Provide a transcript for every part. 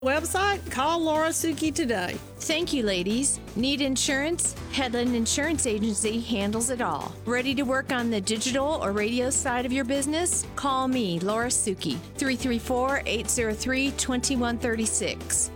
Website? Call Laura Suki today. Thank you, ladies. Need insurance? Headland Insurance Agency handles it all. Ready to work on the digital or radio side of your business? Call me, Laura Suki, 334-803-2136.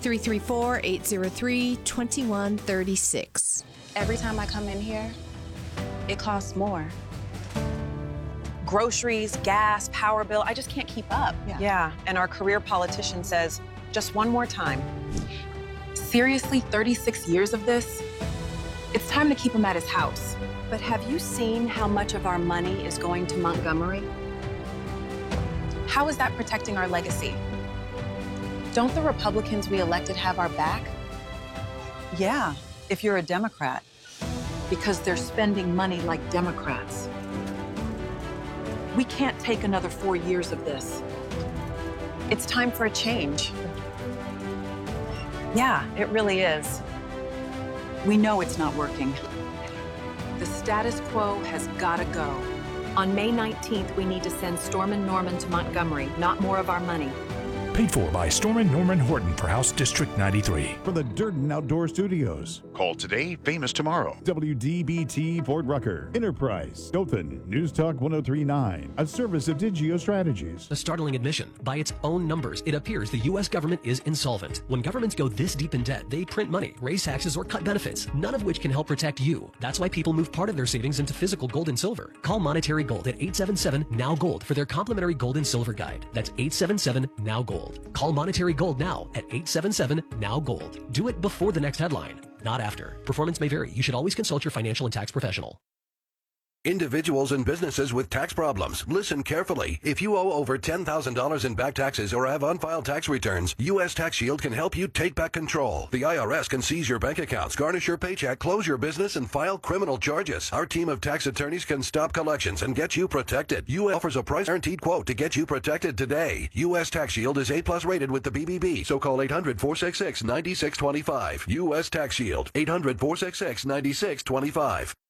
334-803-2136. Every time I come in here, it costs more. Groceries, gas, power bill, I just can't keep up. Yeah, and our career politician says, just one more time. Seriously, 36 years of this? It's time to keep him at his house. But have you seen how much of our money is going to Montgomery? How is that protecting our legacy? Don't the Republicans we elected have our back? Yeah, if you're a Democrat. Because they're spending money like Democrats. We can't take another 4 years of this. It's time for a change. Yeah, it really is. We know it's not working. The status quo has got to go. On May 19th, we need to send Stormin' Norman to Montgomery, not more of our money. Paid for by Stormin' Norman Horton for House District 93. For the Durden Outdoor Studios. Call today, famous tomorrow. WDBT Fort Rucker. Enterprise. Dothan. News Talk 1039. A service of Digio Strategies. A startling admission. By its own numbers, it appears the U.S. government is insolvent. When governments go this deep in debt, they print money, raise taxes, or cut benefits, none of which can help protect you. That's why people move part of their savings into physical gold and silver. Call Monetary Gold at 877-NOW-GOLD for their complimentary gold and silver guide. That's 877-NOW-GOLD. Call Monetary Gold now at 877-NOW-GOLD. Do it before the next headline, not after. Performance may vary. You should always consult your financial and tax professional. Individuals and businesses with tax problems, listen carefully. If you owe over $10,000 in back taxes or have unfiled tax returns, U.S. Tax Shield can help you take back control. The IRS can seize your bank accounts, garnish your paycheck, close your business, and file criminal charges. Our team of tax attorneys can stop collections and get you protected. U.S. offers a price guaranteed quote to get you protected today. U.S. Tax Shield is A+ rated with the BBB, so call 800-466-9625. U.S. Tax Shield, 800-466-9625.